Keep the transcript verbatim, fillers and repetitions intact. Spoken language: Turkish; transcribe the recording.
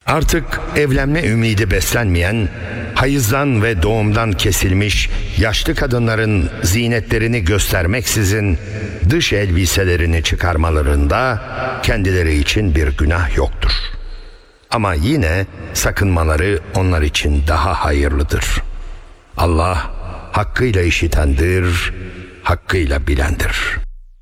Artık evlenme ümidi beslenmeyen, hayızdan ve doğumdan kesilmiş yaşlı kadınların zinetlerini göstermeksizin dış elbiselerini çıkarmalarında kendileri için bir günah yoktur. Ama yine sakınmaları onlar için daha hayırlıdır. Allah hakkıyla işitendir, hakkıyla bilendir.